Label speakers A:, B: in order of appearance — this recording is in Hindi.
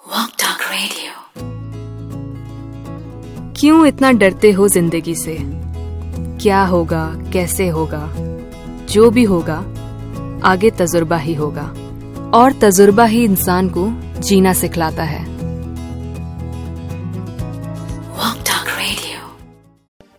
A: Walk Talk Radio।
B: क्यों इतना डरते हो जिंदगी से? क्या होगा, कैसे होगा? जो भी होगा आगे तजुर्बा ही होगा, और तजुर्बा ही इंसान को जीना सिखलाता है।